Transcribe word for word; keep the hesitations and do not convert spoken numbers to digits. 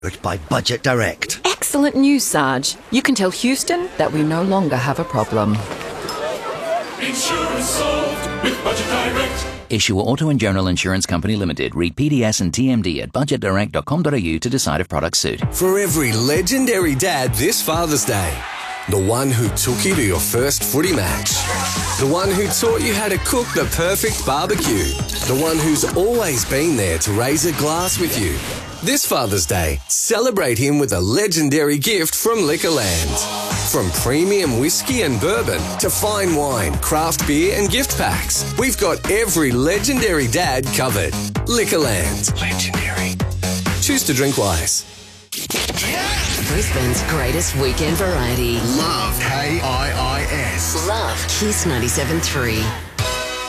by Budget Direct. Excellent news, Sarge. You can tell Houston that we no longer have a problem. Insurance solved with Budget Direct. Issuer Auto and General Insurance Company Limited. Read P D S and T M D at budget direct dot com dot a u to decide if products suit. For every legendary dad this Father's Day. The one who took you to your first footy match. The one who taught you how to cook the perfect barbecue. The one who's always been there to raise a glass with you. This Father's Day, celebrate him with a legendary gift from Liquorland. From premium whiskey and bourbon to fine wine, craft beer and gift packs, we've got every legendary dad covered. Liquorland. Legendary. Choose to drink wise. Brisbane's greatest weekend variety. Love K I I S. Love Kiss ninety-seven point three.